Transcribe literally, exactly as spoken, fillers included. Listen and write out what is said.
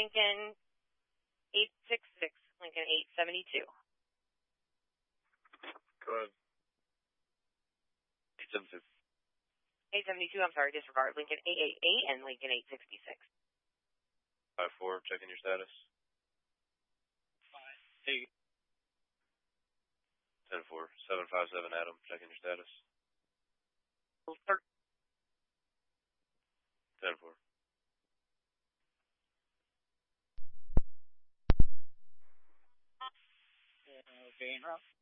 Lincoln eight six six, Lincoln eight seventy-two. Go ahead. eight seven two. eight seventy-two, I'm sorry, disregard. Lincoln eight eight eight and Lincoln eight sixty-six. five four, checking your status. five eight. ten four, seven five seven, Adam, checking your status. ten four. Uh, okay, en route.